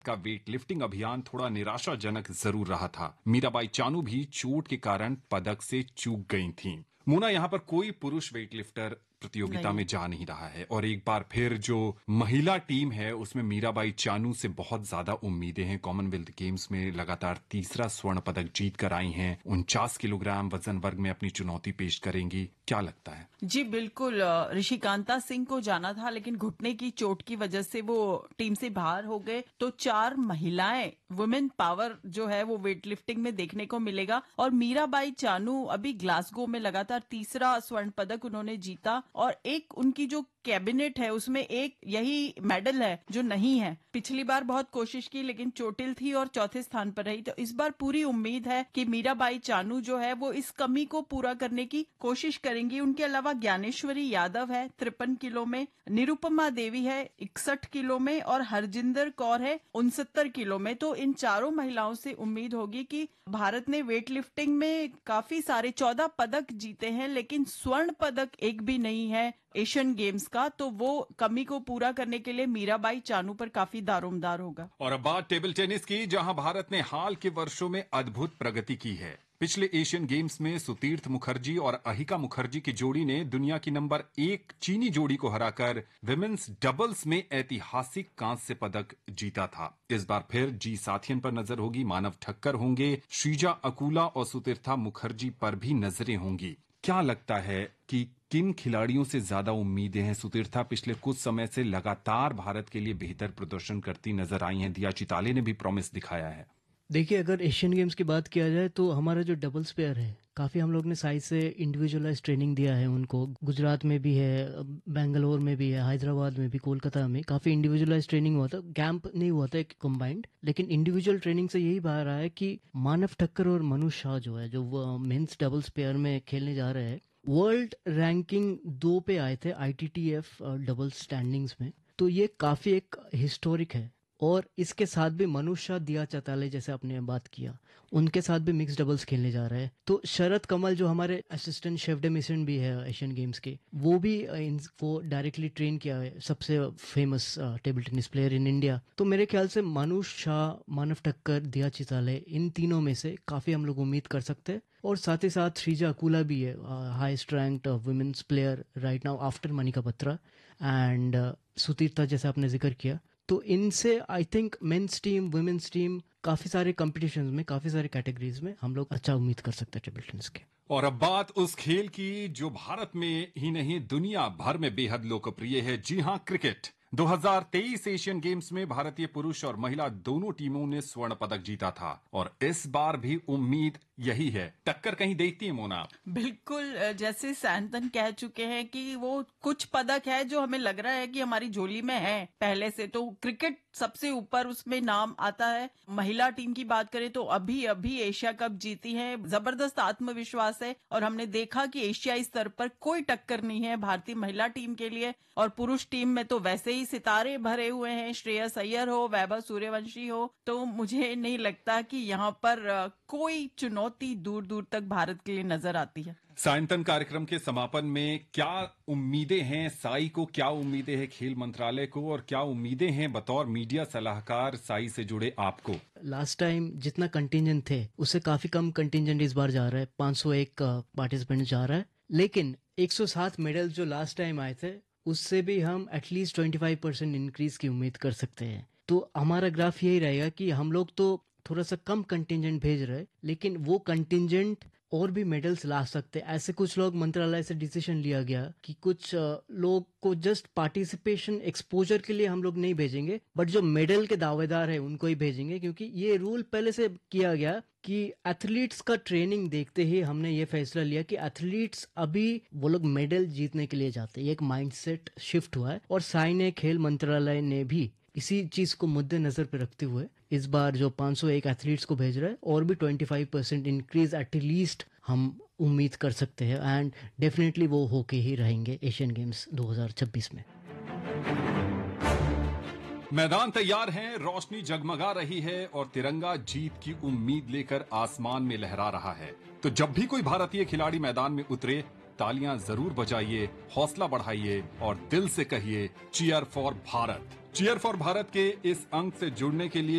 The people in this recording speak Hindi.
का वेट लिफ्टिंग अभियान थोड़ा निराशाजनक जरूर रहा था। मीराबाई चानू भी चोट के कारण पदक से चूक गई थीं। मोना, यहाँ पर कोई पुरुष वेट लिफ्टर प्रतियोगिता में जा नहीं रहा है और एक बार फिर जो महिला टीम है उसमें मीराबाई चानू से बहुत ज्यादा उम्मीदें हैं। कॉमनवेल्थ गेम्स में लगातार तीसरा स्वर्ण पदक जीत कर आई हैं। 49 किलोग्राम वजन वर्ग में अपनी चुनौती पेश करेंगी। क्या लगता है? जी बिल्कुल, ऋषिकांता सिंह को जाना था लेकिन घुटने की चोट की वजह से वो टीम से बाहर हो गए। तो 4 महिलाएं वुमेन पावर जो है वो वेट लिफ्टिंग में देखने को मिलेगा। और मीराबाई चानू अभी ग्लासगो में लगातार तीसरा स्वर्ण पदक उन्होंने जीता और एक उनकी जो कैबिनेट है उसमें एक यही मेडल है जो नहीं है। पिछली बार बहुत कोशिश की लेकिन चोटिल थी और चौथे स्थान पर रही। तो इस बार पूरी उम्मीद है कि मीराबाई चानू जो है वो इस कमी को पूरा करने की कोशिश करेंगी। उनके अलावा ज्ञानेश्वरी यादव है 53 किलो में, निरुपमा देवी है 61 किलो में और हरजिंदर कौर है 69 किलो में। तो इन चारों महिलाओं से उम्मीद होगी कि भारत ने वेट लिफ्टिंग में काफी सारे 14 पदक जीते हैं लेकिन स्वर्ण पदक एक भी नहीं है एशियन गेम्स का। तो वो कमी को पूरा करने के लिए मीराबाई चानू पर काफी दारोमदार होगा। और अब बात टेबल टेनिस की, जहां भारत ने हाल के वर्षों में अद्भुत प्रगति की है। पिछले एशियन गेम्स में सुतीर्थ मुखर्जी और अहिका मुखर्जी की जोड़ी ने दुनिया की नंबर 1 चीनी जोड़ी को हराकर विमेन्स डबल्स में ऐतिहासिक कांस्य पदक जीता था। इस बार फिर जी साथियन पर नजर होगी। मानव ठक्कर होंगे, श्रीजा अकूला और सुतीर्था मुखर्जी पर भी नजरें होंगी। क्या लगता है कि किन खिलाड़ियों से ज्यादा उम्मीदें हैं? सुतीर्था पिछले कुछ समय से लगातार भारत के लिए बेहतर प्रदर्शन करती नजर आई हैं। दिया चिताले ने भी प्रॉमिस दिखाया है। देखिए, अगर एशियन गेम्स की बात किया जाए तो हमारा जो डबल्स पेयर है काफ़ी हम लोग ने साइज से इंडिविजुअलाइज ट्रेनिंग दिया है उनको। गुजरात में भी है, बेंगलोर में भी है, हैदराबाद में भी, कोलकाता में काफ़ी इंडिविजुअलाइज ट्रेनिंग हुआ था। कैंप नहीं हुआ था एक कंबाइंड, लेकिन इंडिविजुअल ट्रेनिंग से यही बाहर आया कि मानव ठक्कर और मनु शाह जो है जो मेंस डबल्स पेयर में खेलने जा रहे हैं, वर्ल्ड रैंकिंग 2 पे आए थे ITTF डबल्स स्टैंडिंग्स में। तो ये काफ़ी एक हिस्टोरिक है। और इसके साथ भी मनु शाह, दिया चिताले जैसे आपने बात किया, उनके साथ भी मिक्स डबल्स खेलने जा रहे हैं। तो शरद कमल जो हमारे असिस्टेंट शेफ डे मिशन भी है एशियन गेम्स के, वो भी इनको डायरेक्टली ट्रेन किया है, सबसे famous table tennis player in India. तो मेरे ख्याल से मनु शाह, मानव ठक्कर, दिया चिताले, इन तीनों में से काफ़ी हम लोग उम्मीद कर सकते हैं। और साथ ही साथ श्रीजा अकूला भी है, highest ranked women's player right now after Manika Batra and Sutirtha जैसे आपने जिक्र किया। तो इनसे I think men's team, women's team, काफी सारे कॉम्पिटिशन्स में, काफी सारे कैटेगरीज में हम लोग अच्छा उम्मीद कर सकते हैं टेबल टेनिस के। और अब बात उस खेल की जो भारत में ही नहीं दुनिया भर में बेहद लोकप्रिय है। जी हां, क्रिकेट। 2023 एशियन गेम्स में भारतीय पुरुष और महिला दोनों टीमों ने स्वर्ण पदक जीता था और इस बार भी उम्मीद यही है। टक्कर कहीं देखती है मोना? बिल्कुल, जैसे सैंतन कह चुके हैं कि वो कुछ पदक है जो हमें लग रहा है कि हमारी झोली में है पहले से। तो क्रिकेट सबसे ऊपर उसमें नाम आता है। महिला टीम की बात करें तो अभी अभी एशिया कप जीती है, जबरदस्त आत्मविश्वास है और हमने देखा कि एशियाई स्तर पर कोई टक्कर नहीं है भारतीय महिला टीम के लिए। और पुरुष टीम में तो वैसे ही सितारे भरे हुए हैं, श्रेयस अय्यर हो, वैभव सूर्यवंशी हो। तो मुझे नहीं लगता कि यहाँ पर कोई चुनौती दूर दूर तक भारत के लिए नजर आती है। सायंतन कार्यक्रम के समापन में क्या उम्मीदें हैं साई को, क्या उम्मीदें हैं खेल मंत्रालय को और क्या उम्मीदें हैं बतौर मीडिया सलाहकार साई से जुड़े आपको? लास्ट टाइम जितना कंटिंजेंट थे उससे काफी कम कंटिंजेंट इस बार जा रहा है। 501 पार्टिसिपेंट जा रहा है, लेकिन 107 मेडल जो लास्ट टाइम आए थे उससे भी हम एटलीस्ट 25% इंक्रीज की उम्मीद कर सकते हैं। तो हमारा ग्राफ यही रहेगा कि हम लोग तो थोड़ा सा कम कंटिंजेंट भेज रहे हैं, लेकिन वो कंटिंजेंट और भी मेडल्स ला सकते हैं। ऐसे कुछ लोग मंत्रालय से डिसीजन लिया गया कि कुछ लोग को जस्ट पार्टिसिपेशन एक्सपोजर के लिए हम लोग नहीं भेजेंगे, बट जो मेडल के दावेदार है उनको ही भेजेंगे। क्योंकि ये रूल पहले से किया गया कि एथलीट्स का ट्रेनिंग देखते ही हमने ये फैसला लिया कि एथलीट्स अभी वो लोग मेडल जीतने के लिए जाते हैं। एक माइंडसेट शिफ्ट हुआ है और साई ने, खेल मंत्रालय ने भी इसी चीज को मद्देनजर पे रखते हुए इस बार जो 501 एथलीट्स को भेज रहा है और भी 25% इंक्रीज एटलीस्ट हम उम्मीद कर सकते हैं। एंड डेफिनेटली वो होके ही रहेंगे एशियन गेम्स 2026 में। मैदान तैयार है, रोशनी जगमगा रही है और तिरंगा जीत की उम्मीद लेकर आसमान में लहरा रहा है। तो जब भी कोई भारतीय खिलाड़ी मैदान में उतरे तालियां जरूर बजाइए, हौसला बढ़ाइए और दिल से कहिए cheer for Bharat. Cheer for Bharat के इस अंक से जुड़ने के लिए